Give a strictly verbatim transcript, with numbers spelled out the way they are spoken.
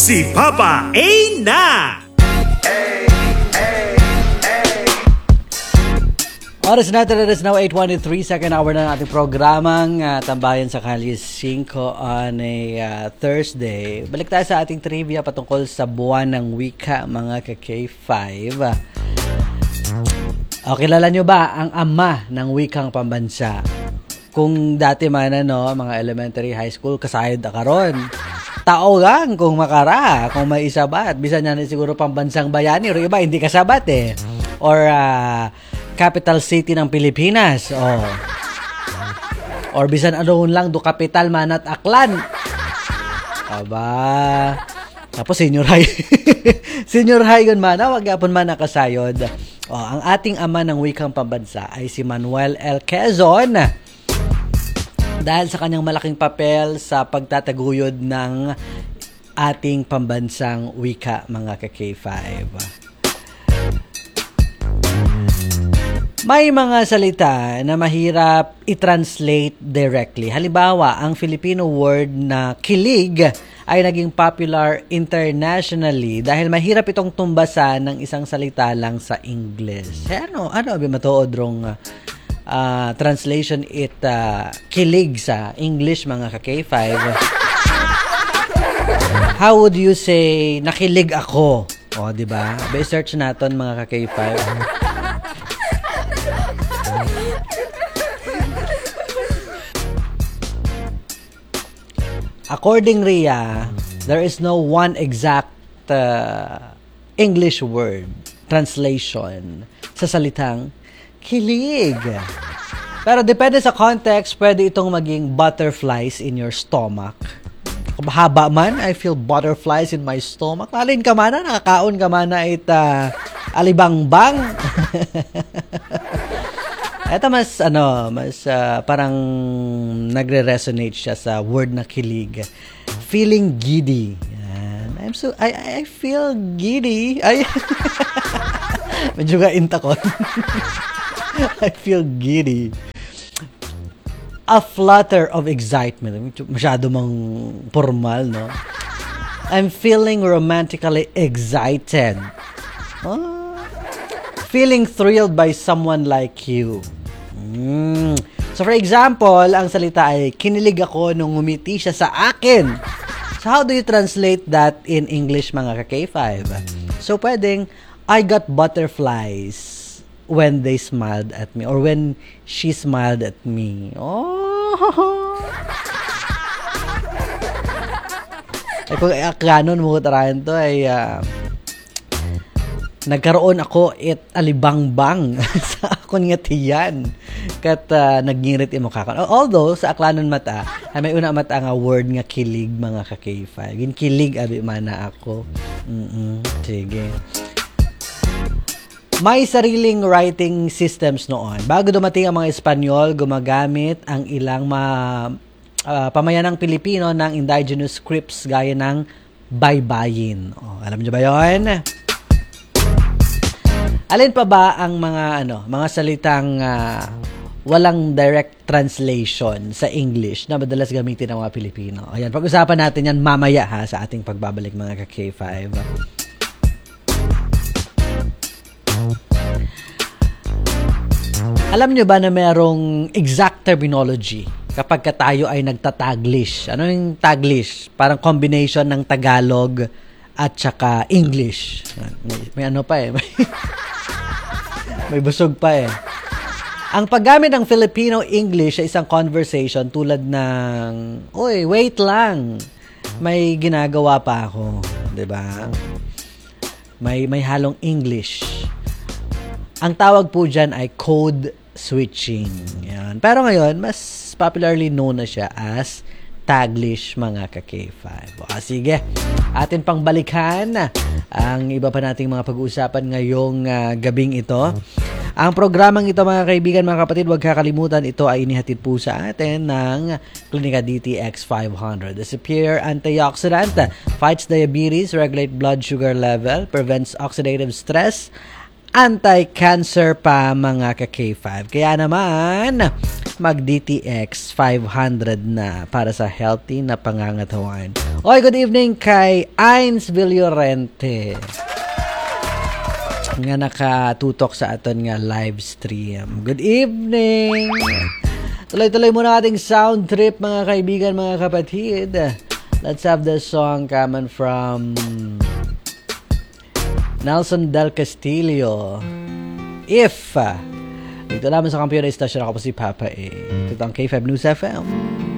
si Papa A na! Oras natin, it is now eight twenty-three, second hour na ng ating programang uh, Tambayan sa Kalye five on a uh, Thursday. Balik tayo sa ating trivia patungkol sa buwan ng wika, mga ka-K five. O, kilala nyo ba ang ama ng wikang pambansa? Kung dati man, ano, mga elementary, high school, kasayod na karon. Tao lang kung makara, kung may isabat. Bisan yan siguro pambansang bayani, pero iba hindi kasabat eh. Or, uh, capital city ng Pilipinas. Oh. Or bisan ano lang do capital man at Aklan. Aba. Tapos senior high. Senior high yun man, wag yapon man nakasayod. Oh, ang ating ama ng wikang pambansa ay si Manuel L. Quezon. Dahil sa kanyang malaking papel sa pagtataguyod ng ating pambansang wika, mga ka-K five. May mga salita na mahirap i-translate directly. Halimbawa, ang Filipino word na kilig ay naging popular internationally dahil mahirap itong tumbasan ng isang salita lang sa English. Eh, ano, ano abi matuod rong uh, translation it uh, kilig sa English, mga ka-K five? How would you say nakilig ako? O, di ba? Be-search natin, mga ka-K five. According Ria, there is no one exact uh, English word translation sa salitang kilig. Pero depende sa context, pwede itong maging butterflies in your stomach. Kung mahaba man, I feel butterflies in my stomach. Nalin ka man na, nakakaon ka man na it uh, alibangbang. Ito mas ano, mas uh, parang nagre-resonate siya sa word na kilig. Feeling giddy. Yan. I'm so I I feel giddy. Ay. Medyo gainta ko. I feel giddy. A flutter of excitement. Masyado mang formal, no? I'm feeling romantically excited. Oh. Feeling thrilled by someone like you. Mm. So for example, ang salita ay kinilig ako nung ngumiti siya sa akin. So how do you translate that in English, mga ka-K five? So pwedeng I got butterflies when they smiled at me or when she smiled at me. Oh. Ay kung akanon mo tarayan to ay uh, nagkaroon ako it alibangbang sa akong ngatiyan kat uh, nagngirit imo kakon. Although sa aklanon mata ay may una mata nga word nga kilig, mga ka-K five. Gin kilig abi mana ako. Mm. Sige. May sariling writing systems noon. Bago dumating ang mga Espanyol, gumagamit ang ilang ma uh, pamayanang Pilipino ng indigenous scripts gaya ng baybayin. Oh, alam niyo ba 'yon? Alin pa ba ang mga ano, mga salitang uh, walang direct translation sa English na madalas gamitin ng mga Pilipino? Ayan, pag-usapan natin yan mamaya ha sa ating pagbabalik, mga ka-K five. Alam nyo ba na merong exact terminology kapag ka tayo ay nagtataglish? Ano yung taglish? Parang combination ng Tagalog at saka English. May, may ano pa eh. May busog pa eh. Ang paggamit ng Filipino English sa isang conversation tulad ng, oy, wait lang. May ginagawa pa ako, 'di ba? May may halong English. Ang tawag po diyan ay code switching. Yan. Pero ngayon, mas popularly known na siya as Taglish, mga ka-K five. O, sige, atin pang balikan ang iba pa nating mga pag-uusapan ngayong uh, gabing ito. Ang programang ito, mga kaibigan, mga kapatid, huwag kakalimutan, ito ay inihatid po sa atin ng Clinica D T X five hundred. The superior antioxidant fights diabetes, regulate blood sugar level, prevents oxidative stress, anti-cancer pa mga ka-K five. Kaya naman, mag-D T X five hundred na para sa healthy na pangangatawan. Oy, good evening kay Ains Villorente nga nakatutok sa aton nga live stream. Good evening! Tuloy-tuloy muna ating sound trip mga kaibigan, mga kapatid. Let's have the song coming from Nelson Del Castillo. If. Dito naman sa Kampiyon na Istasyon, ako po si Papa A. Ito ang K five News F M.